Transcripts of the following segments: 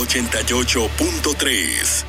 88.3.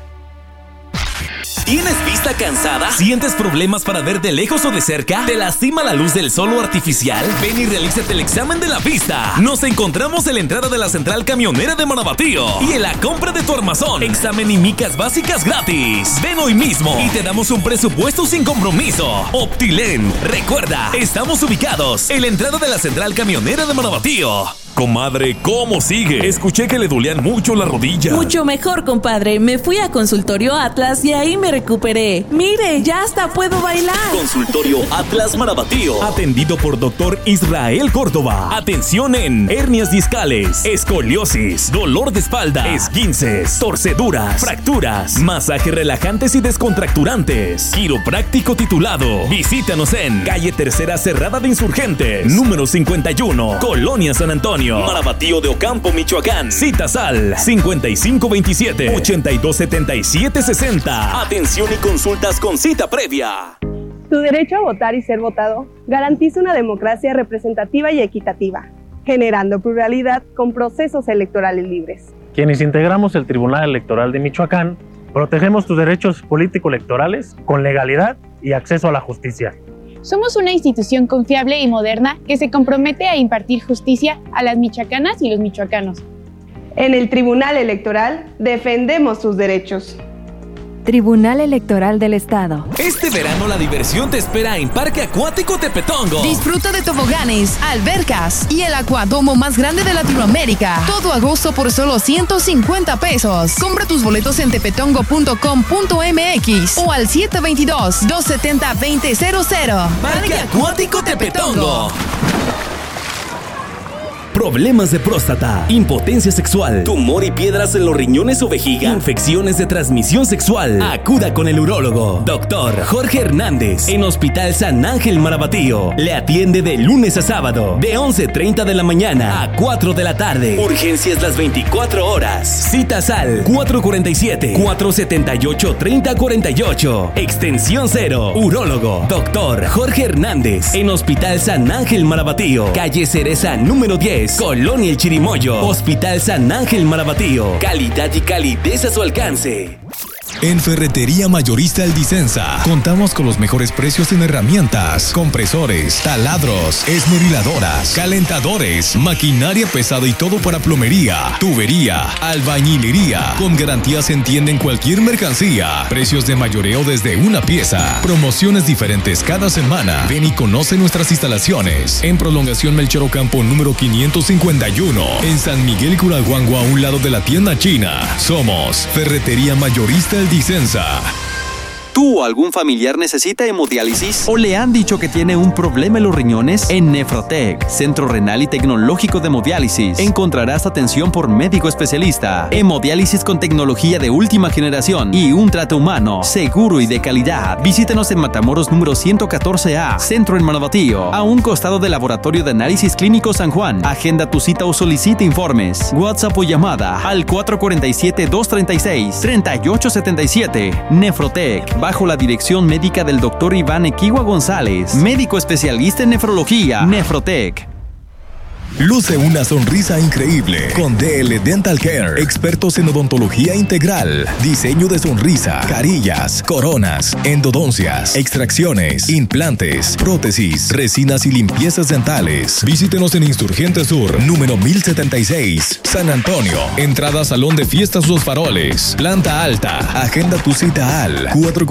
¿Tienes vista cansada? ¿Sientes problemas para ver de lejos o de cerca? ¿Te lastima la luz del sol o artificial? Ven y realízate el examen de la vista. Nos encontramos en la entrada de la Central Camionera de Marabatío y en la compra de tu armazón. Examen y micas básicas gratis. Ven hoy mismo y te damos un presupuesto sin compromiso. Optilen, recuerda, estamos ubicados en la entrada de la Central Camionera de Marabatío. Comadre, ¿cómo sigue? Escuché que le dolían mucho la rodilla. Mucho mejor, compadre. Me fui a Consultorio Atlas y ahí me recuperé. Mire, ya hasta puedo bailar. Consultorio Atlas Marabatío. Atendido por Dr. Israel Córdoba. Atención en hernias discales, escoliosis, dolor de espalda, esguinces, torceduras, fracturas, masajes relajantes y descontracturantes. Quiropráctico titulado. Visítanos en calle Tercera Cerrada de Insurgentes, número 51, Colonia San Antonio, Marabatío de Ocampo, Michoacán. Citas al 5527-827760. Atención y consultas con cita previa. Tu derecho a votar y ser votado garantiza una democracia representativa y equitativa, generando pluralidad con procesos electorales libres. Quienes integramos el Tribunal Electoral de Michoacán, protegemos tus derechos político-electorales con legalidad y acceso a la justicia. Somos una institución confiable y moderna que se compromete a impartir justicia a las michoacanas y los michoacanos. En el Tribunal Electoral defendemos tus derechos. Tribunal Electoral del Estado. Este verano la diversión te espera en Parque Acuático Tepetongo. Disfruta de toboganes, albercas y el acuadomo más grande de Latinoamérica. Todo agosto por solo 150 pesos. Compra tus boletos en tepetongo.com.mx o al 722-270-2000. Parque Acuático Tepetongo. Problemas de próstata, impotencia sexual, tumor y piedras en los riñones o vejiga, infecciones de transmisión sexual. Acuda con el urólogo, Dr. Jorge Hernández, en Hospital San Ángel Marabatío. Le atiende de lunes a sábado, de 11:30 de la mañana a 4 de la tarde. Urgencias las 24 horas. Citas al 447-478-3048. Extensión 0. Urólogo, Dr. Jorge Hernández, en Hospital San Ángel Marabatío. Calle Cereza, número 10. Colonia El Chirimoyo. Hospital San Ángel Marabatío. Calidad y calidez a su alcance. En Ferretería Mayorista El Dicenza contamos con los mejores precios en herramientas, compresores, taladros, esmeriladoras, calentadores, maquinaria pesada y todo para plomería, tubería, albañilería. Con garantías en tienda en cualquier mercancía. Precios de mayoreo desde una pieza. Promociones diferentes cada semana. Ven y conoce nuestras instalaciones. En Prolongación Melchor Ocampo número 551. En San Miguel Curaguango, a un lado de la tienda china. Somos Ferretería Mayorista El Dicenza. ¿Tú o algún familiar necesita hemodiálisis? ¿O le han dicho que tiene un problema en los riñones? En Nefrotec, Centro Renal y Tecnológico de Hemodiálisis, encontrarás atención por médico especialista, hemodiálisis con tecnología de última generación y un trato humano, seguro y de calidad. Visítanos en Matamoros número 114A, Centro en Marabatío, a un costado del Laboratorio de Análisis Clínico San Juan. Agenda tu cita o solicita informes. WhatsApp o llamada al 447-236-3877. Nefrotec, bajo la dirección médica del Dr. Iván Equigua González, médico especialista en nefrología. Nefrotec. Luce una sonrisa increíble con DL Dental Care, expertos en odontología integral, diseño de sonrisa, carillas, coronas, endodoncias, extracciones, implantes, prótesis, resinas y limpiezas dentales. Visítenos en Insurgente Sur, número 1076, San Antonio. Entrada Salón de Fiestas Los Faroles, planta alta. Agenda tu cita al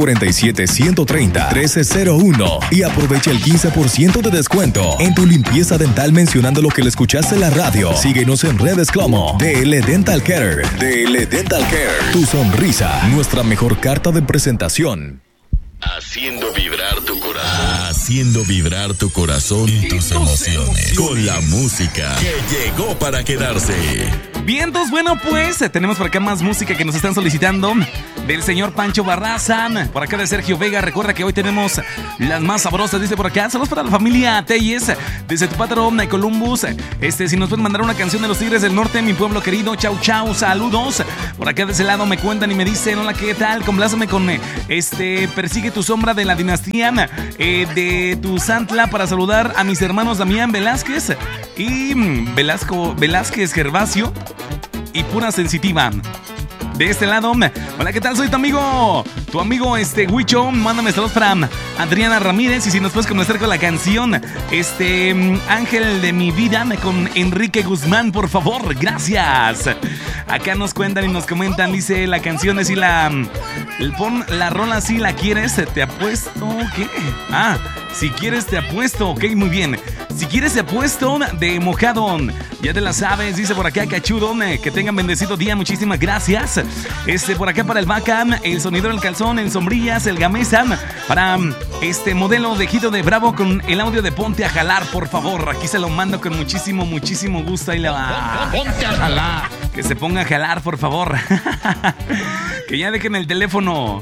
447-130-1301 y aprovecha el 15% de descuento en tu limpieza dental mencionando lo que les escuchaste en la radio. Síguenos en redes como DL Dental Care. DL Dental Care. Tu sonrisa, nuestra mejor carta de presentación. Haciendo vibrar tu corazón. Haciendo vibrar tu corazón y tus emociones. Con la música que llegó para quedarse. Vientos, bueno, pues tenemos por acá más música que nos están solicitando. Del señor Pancho Barraza. Por acá de Sergio Vega. Recuerda que hoy tenemos las más sabrosas, dice por acá. Saludos para la familia Telles desde tu patrón de Columbus. Si nos pueden mandar una canción de los Tigres del Norte, mi pueblo querido. Chau, chau, saludos. Por acá de ese lado me cuentan y me dicen: hola, ¿qué tal? Complázame con Persigue tu sombra de la dinastía de tu Santla, para saludar a mis hermanos Damián Velázquez y Velázquez Gervasio. y pura sensitiva. De este lado, hola, ¿qué tal? Soy tu amigo Huicho. Mándame saludos para Adriana Ramírez. Y si nos puedes comenzar con la canción Ángel de mi vida con Enrique Guzmán, por favor, gracias. Acá nos cuentan y nos comentan, dice la canción es si pon la rola si la quieres, te apuesto, ¿qué? Si quieres te apuesto, ok, muy bien. Si quieres te apuesto de Mojado, ya te la sabes, dice por acá Cachudo, que tengan bendecido día, muchísimas gracias. Por acá para el Vaca, el Sonidero del Calzón, el Sombrillas, el Gamesa, para modelo de Jito de Bravo con el audio de Ponte a Jalar, por favor. Aquí se lo mando con muchísimo gusto. Ahí le va. Ponte a jalar. Que se ponga a jalar, por favor. Que ya dejen el teléfono.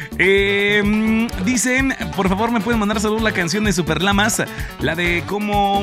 Dicen, por favor, me pueden mandar saludos la canción de Superlamas, la de cómo...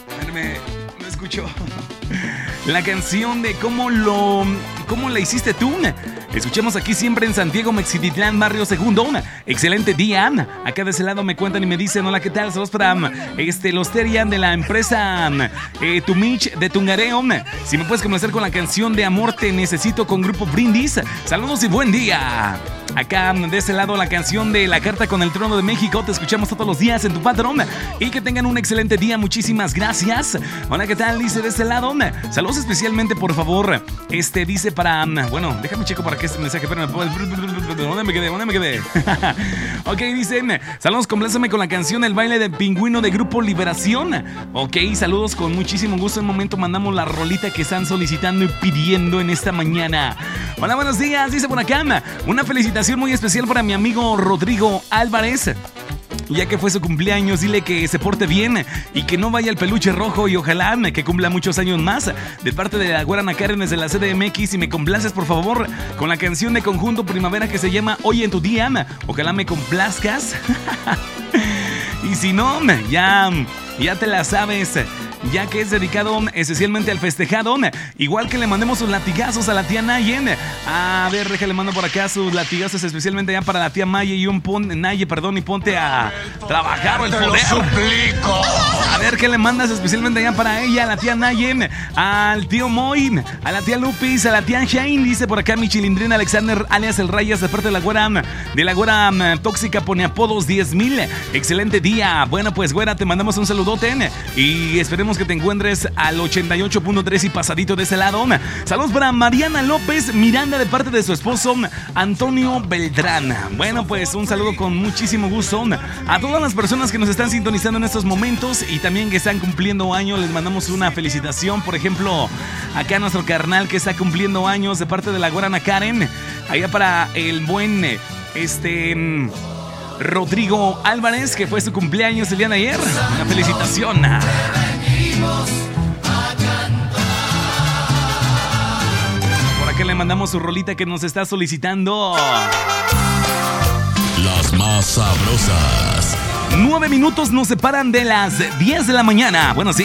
No escucho. La canción de cómo la hiciste tú. Escuchemos aquí siempre en Santiago, Mexititlán, Barrio Segundo. Excelente día. Acá de ese lado me cuentan y me dicen, hola, ¿qué tal? Saludos para los Terian de la empresa Tumich de Tungareo. Si me puedes comenzar con la canción de Amor Te Necesito con Grupo Brindis. Saludos y buen día. Acá de ese lado la canción de La Carta con el Trono de México. Te escuchamos todos los días en tu patrón. Y que tengan un excelente día. Muchísimas gracias. Hola, ¿qué tal? Dice de ese lado. Saludos especialmente, por favor. Dice para... Bueno, déjame checo para que este mensaje... Pero ¿dónde me quedé? Ok, dicen... Saludos, compláceme con la canción El Baile del Pingüino de Grupo Liberación. Ok, saludos con muchísimo gusto. En un momento mandamos la rolita que están solicitando y pidiendo en esta mañana. Hola, buenos días. Dice por acá... Una felicitación muy especial para mi amigo Rodrigo Álvarez. Ya que fue su cumpleaños, dile que se porte bien y que no vaya el peluche rojo, y ojalá que cumpla muchos años más. De parte de la Guarana Karen desde la CDMX, y me complaces por favor con la canción de Conjunto Primavera que se llama Hoy en tu día. Ojalá me complazcas. Y si no, ya te la sabes, ya que es dedicado esencialmente al festejado. Igual que le mandemos sus latigazos a la tía Nayen. A ver, déjale mando por acá sus latigazos especialmente ya para la tía Maye y Naye, y ponte a trabajar el poder. Te lo suplico. A ver, ¿qué le mandas especialmente ya para ella, a la tía Nayen, al tío Moy, a la tía Lupis, a la tía Shane? Dice por acá mi chilindrina Alexander, alias El Rayas, de parte de la güera tóxica, pone apodos 10,000. Excelente día. Bueno, pues güera, te mandamos un saludote y esperemos que te encuentres al 88.3 y pasadito de ese lado. Saludos para Mariana López Miranda de parte de su esposo Antonio Beltrán. Bueno, pues un saludo con muchísimo gusto a todas las personas que nos están sintonizando en estos momentos y también que están cumpliendo años. Les mandamos una felicitación. Por ejemplo, acá nuestro carnal que está cumpliendo años de parte de la Guarana Karen. Allá para el buen Rodrigo Álvarez, que fue su cumpleaños el día de ayer. Una felicitación. Por acá le mandamos su rolita que nos está solicitando. Las más sabrosas. 9 minutos nos separan de las 10 de la mañana. Bueno, sí,